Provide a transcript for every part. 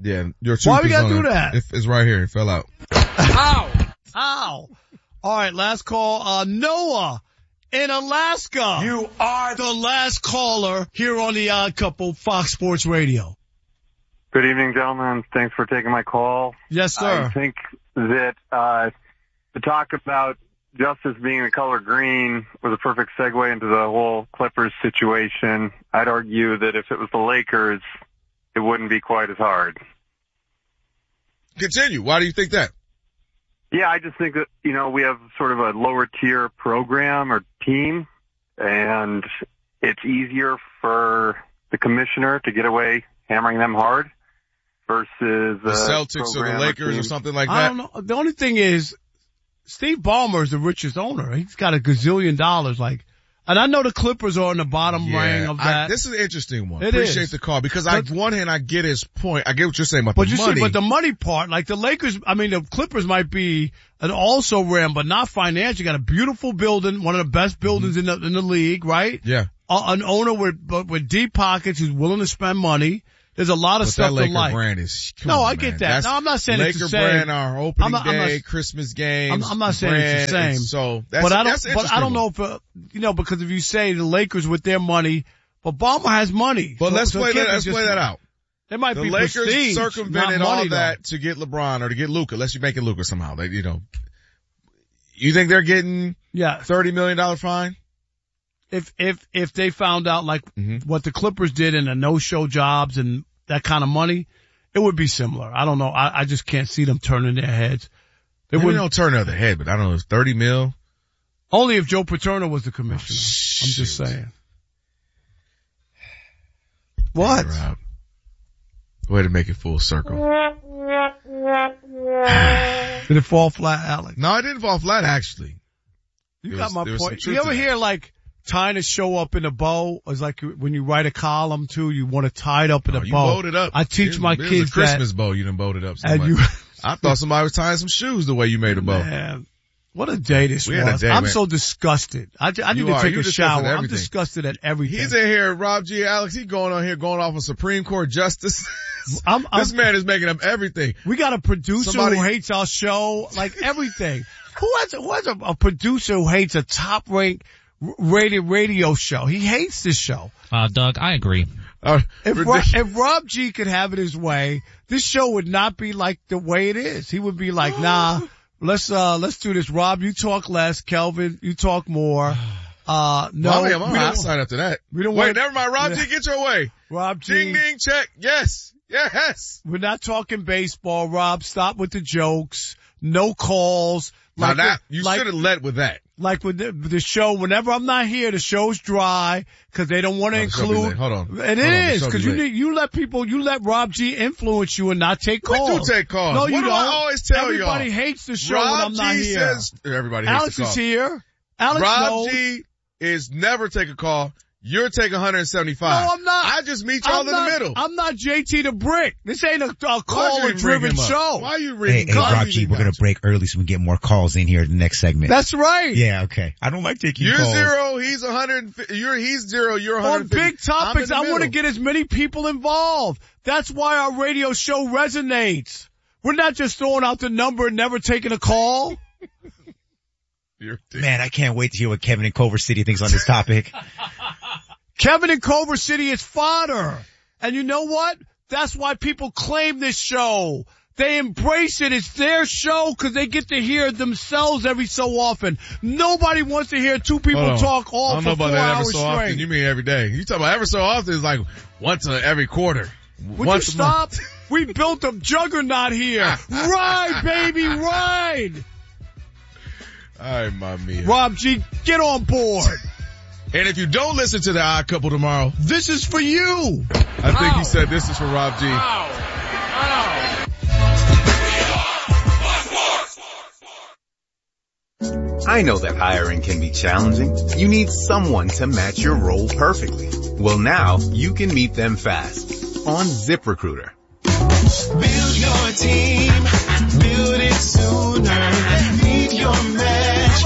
Yeah, your tooth. Why we gotta do that? It's right here. It fell out. Ow! All right, last call. Noah in Alaska. You are the last caller here on the Odd Couple, Fox Sports Radio. Good evening, gentlemen. Thanks for taking my call. Yes, sir. I think that to talk about justice being the color green was a perfect segue into the whole Clippers situation. I'd argue that if it was the Lakers, it wouldn't be quite as hard. Continue. Why do you think that? Yeah, I just think that, we have sort of a lower tier program or team, and it's easier for the commissioner to get away hammering them hard versus the Celtics or the Lakers or something like that. I don't know. The only thing is, Steve Ballmer is the richest owner. He's got $1 gazillion. And I know the Clippers are in the bottom ring of that. This is an interesting one. It Appreciate is. the call because on one hand I get his point. I get what you're saying about the money. But the money part, like the Lakers, the Clippers might be an also ran, but not financial. You got a beautiful building, one of the best buildings in the league, right? Yeah. An owner with deep pockets who's willing to spend money. There's a lot of stuff to like. That Laker brand is, I get that. No, I'm not saying it's the same. Laker brand, our opening day, Christmas games. I'm not saying it's the same. So but I don't know if, because if you say the Lakers with their money, but Ballmer has money. But let's play that out. There might be Lakers prestige, circumvented all that to get LeBron or to get Luka. Unless you make it Luka somehow. You think they're getting $30 million fine? If they found out what the Clippers did in the no-show jobs and that kind of money, it would be similar. I don't know. I just can't see them turning their heads. They don't turn their head, but I don't know. It's 30 mil. Only if Joe Paterno was the commissioner. I'm just saying. What? Way to make it full circle. Did it fall flat, Alex? No, it didn't fall flat, actually. You got my point. You ever hear tying a show up in a bow? It's like when you write a column too, you want to tie it up in a bow. You bowed it up. I teach my kids that. It was a Christmas bow. You done bowed it up so much. I thought somebody was tying some shoes the way you made a bow. Man, what a day this was. I'm so disgusted. I need to take a shower. I'm disgusted at everything. He's in here, Rob G. Alex, he's going on here going off on Supreme Court justice. This man is making up everything. We got a producer who hates our show, everything. Who has a producer who hates a top-ranked rated radio show? He hates this show. Doug, I agree. If Rob G could have it his way, this show would not be like the way it is. He would be like, nah, let's do this. Rob, you talk less. Kelvin, you talk more. No. I'll sign up to that. Never mind. Rob G, get your way. Rob G. Ding, ding, check. Yes. We're not talking baseball, Rob. Stop with the jokes. No calls. You should have led with that. Like with the show, whenever I'm not here, the show's dry because they don't want to include. Hold on. It is because you let Rob G influence you and not take calls. We do take calls. No, you don't. I always tell you. Everybody hates the show when I'm not here. Everybody hates Alex the call. is here. Alex Rob knows. G is never take a call. You're taking 175. No, I'm not. I just meet y'all in the middle. I'm not JT the Brick. This ain't a caller-driven show. Why are you reading? Hey, Rob G, we're going to break early so we get more calls in here in the next segment. That's right. Yeah, okay. I don't like taking calls. You're 0, he's 150. He's 0, you're 150. On big topics, I want to get as many people involved. That's why our radio show resonates. We're not just throwing out the number and never taking a call. Man, I can't wait to hear what Kevin in Culver City thinks on this topic. Kevin in Culver City is fodder. And you know what? That's why people claim this show. They embrace it. It's their show because they get to hear themselves every so often. Nobody wants to hear two people talk all for 4 hours straight. Often. You mean every day. You talking about every so often is like once every quarter. Would you stop? We built a juggernaut here. Ride, baby, ride. Ay, mami. Rob G, get on board. And if you don't listen to the Odd Couple tomorrow, this is for you. I think he said this is for Rob G. I know that hiring can be challenging. You need someone to match your role perfectly. Well, now you can meet them fast on ZipRecruiter. Build your team, build it sooner. Meet your match on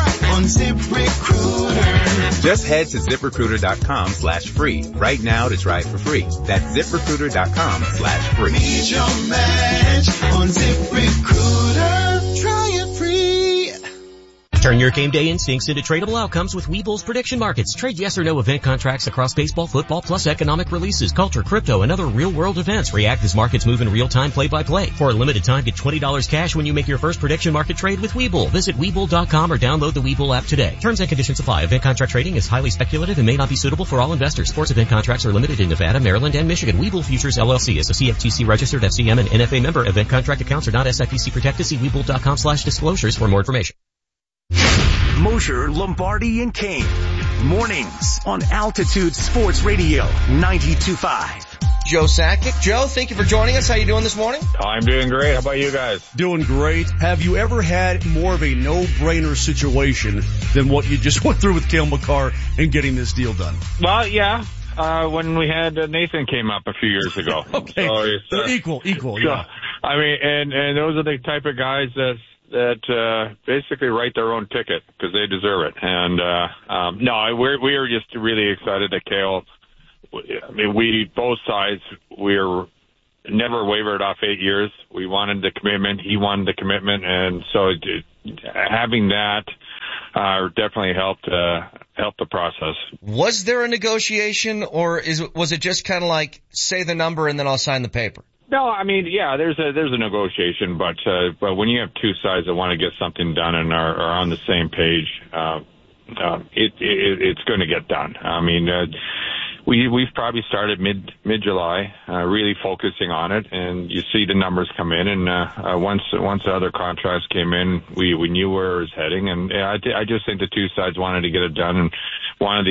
ZipRecruiter. Just head to ZipRecruiter.com/free right now to try it for free. That's ZipRecruiter.com/free. Meet your match on ZipRecruiter. Try it free. Turn your game day instincts into tradable outcomes with Webull's prediction markets. Trade yes or no event contracts across baseball, football, plus economic releases, culture, crypto, and other real-world events. React as markets move in real time, play-by-play. For a limited time, get $20 cash when you make your first prediction market trade with Webull. Visit Webull.com or download the Webull app today. Terms and conditions apply. Event contract trading is highly speculative and may not be suitable for all investors. Sports event contracts are limited in Nevada, Maryland, and Michigan. Webull Futures LLC is a CFTC registered FCM and NFA member. Event contract accounts are not SIPC protected. See Webull.com/disclosures for more information. Mosher, Lombardi, and Kane. Mornings on Altitude Sports Radio 92.5. Joe Sakic. Joe, thank you for joining us. How you doing this morning? I'm doing great. How about you guys? Doing great. Have you ever had more of a no-brainer situation than what you just went through with Cale Makar and getting this deal done? Well, yeah. When we had Nathan came up a few years ago. Okay. So it's, equal, yeah. I mean, and those are the type of guys that basically write their own ticket because they deserve it. And no, we are just really excited that Cale. I mean, both sides, we're never wavered off 8 years. We wanted the commitment. He wanted the commitment, and so having that definitely helped the process. Was there a negotiation, or was it just kind of like say the number and then I'll sign the paper? No, I mean, yeah, there's a negotiation, but when you have two sides that want to get something done and are on the same page, it's going to get done. I mean, we've probably started mid-July, really focusing on it, and you see the numbers come in, and once the other contracts came in, we knew where it was heading, and I just think the two sides wanted to get it done and wanted